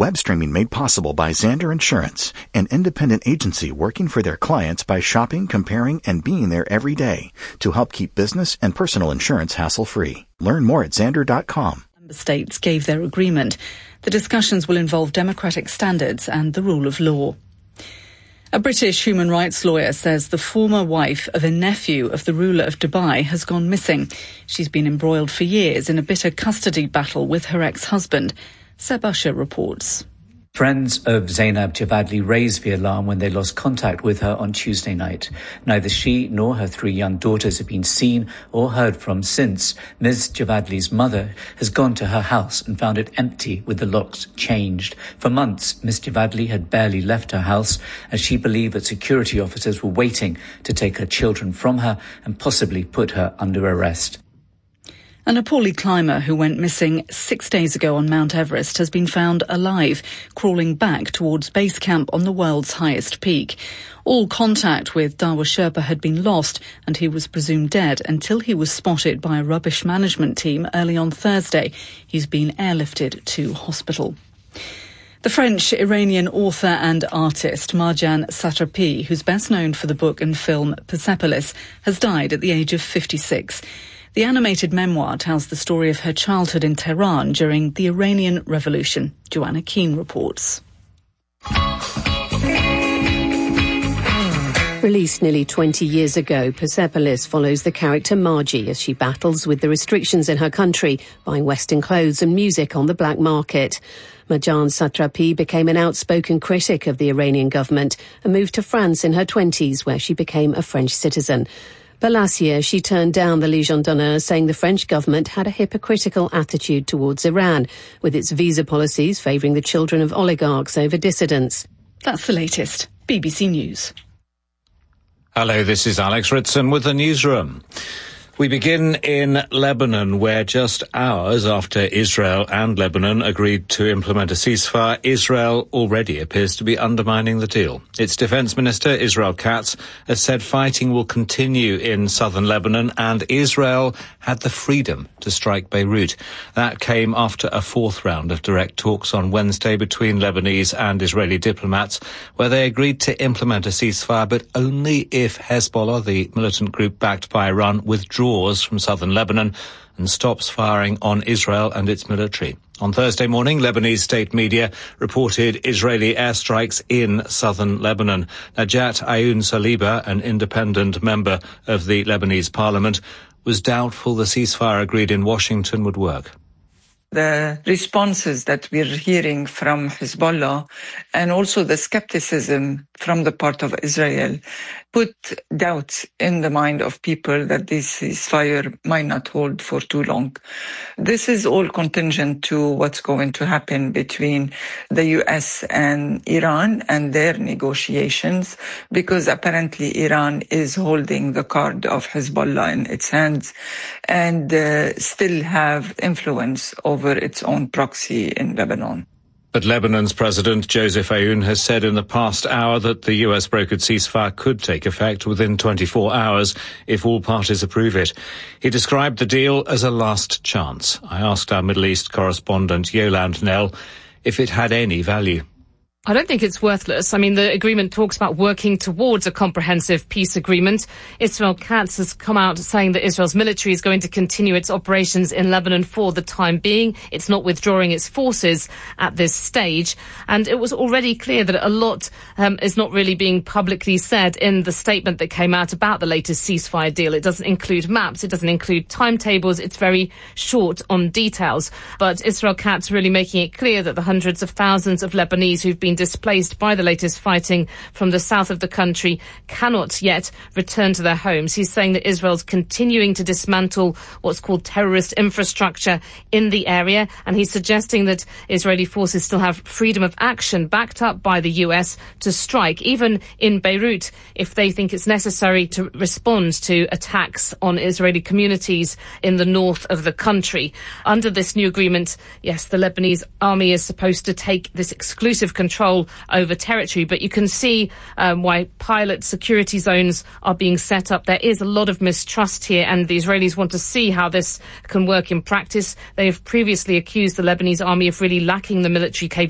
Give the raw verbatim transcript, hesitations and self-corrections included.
Web streaming made possible by Xander Insurance, an independent agency working for their clients by shopping, comparing, and being there every day to help keep business and personal insurance hassle-free. Learn more at xander dot com. Member states gave their agreement. The discussions will involve democratic standards and the rule of law. A British human rights lawyer says the former wife of a nephew of the ruler of Dubai has gone missing. She's been embroiled for years in a bitter custody battle with her ex-husband. Seb Usher reports. Friends of Zainab Javadli raised the alarm when they lost contact with her on Tuesday night. Neither she nor her three young daughters have been seen or heard from since. Miz Javadli's mother has gone to her house and found it empty with the locks changed. For months, Miz Javadli had barely left her house as she believed that security officers were waiting to take her children from her and possibly put her under arrest. A Nepali climber who went missing six days ago on Mount Everest has been found alive, crawling back towards base camp on the world's highest peak. All contact with Dawa Sherpa had been lost and he was presumed dead until he was spotted by a rubbish management team early on Thursday. He's been airlifted to hospital. The French-Iranian author and artist Marjane Satrapi, who's best known for the book and film Persepolis, has died at the age of fifty-six. The animated memoir tells the story of her childhood in Tehran during the Iranian Revolution. Joanna Keane reports. Released nearly twenty years ago, Persepolis follows the character Margie as she battles with the restrictions in her country, buying Western clothes and music on the black market. Marjane Satrapi became an outspoken critic of the Iranian government and moved to France in her twenties, where she became a French citizen. But last year, she turned down the Légion d'honneur, saying the French government had a hypocritical attitude towards Iran, with its visa policies favouring the children of oligarchs over dissidents. That's the latest. B B C News. Hello, this is Alex Ritson with the newsroom. We begin in Lebanon, where just hours after Israel and Lebanon agreed to implement a ceasefire, Israel already appears to be undermining the deal. Its defense minister, Israel Katz, has said fighting will continue in southern Lebanon and Israel had the freedom to strike Beirut. That came after a fourth round of direct talks on Wednesday between Lebanese and Israeli diplomats, where they agreed to implement a ceasefire, but only if Hezbollah, the militant group backed by Iran, withdraws from southern Lebanon and stops firing on Israel and its military. On Thursday morning, Lebanese state media reported Israeli airstrikes in southern Lebanon. Najat Ayoun Saliba, an independent member of the Lebanese parliament, was doubtful the ceasefire agreed in Washington would work. The responses that we're hearing from Hezbollah and also the skepticism from the part of Israel put doubts in the mind of people that this ceasefire might not hold for too long. This is all contingent to what's going to happen between the U S and Iran and their negotiations, because apparently Iran is holding the card of Hezbollah in its hands and uh, still have influence over its own proxy in Lebanon. But Lebanon's President Joseph Aoun has said in the past hour that the U S-brokered ceasefire could take effect within twenty-four hours if all parties approve it. He described the deal as a last chance. I asked our Middle East correspondent Yolande Nell if it had any value. I don't think it's worthless. I mean, the agreement talks about working towards a comprehensive peace agreement. Israel Katz has come out saying that Israel's military is going to continue its operations in Lebanon for the time being. It's not withdrawing its forces at this stage. And it was already clear that a lot um, is not really being publicly said in the statement that came out about the latest ceasefire deal. It doesn't include maps. It doesn't include timetables. It's very short on details. But Israel Katz really making it clear that the hundreds of thousands of Lebanese who've been displaced by the latest fighting from the south of the country cannot yet return to their homes. He's saying that Israel's continuing to dismantle what's called terrorist infrastructure in the area, and he's suggesting that Israeli forces still have freedom of action backed up by the U S to strike, even in Beirut, if they think it's necessary to respond to attacks on Israeli communities in the north of the country. Under this new agreement, yes, the Lebanese army is supposed to take this exclusive control over territory, but you can see um, why pilot security zones are being set up. There is a lot of mistrust here, and the Israelis want to see how this can work in practice. They have previously accused the Lebanese army of really lacking the military capability